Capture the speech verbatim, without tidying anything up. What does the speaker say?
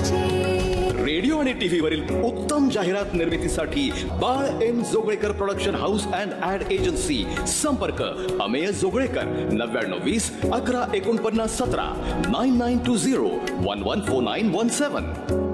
पाहिजे. रेडिओ आणि टीव्ही वरील उत्तम जाहिरात निर्मितीसाठी बाळ M Joglekar production house and add agency. संपर्क अमेय जोगळेकर नव्याण्णव वीस अकरा एकोणपन्नास सतरा nine nine to zero one one four nine one seven.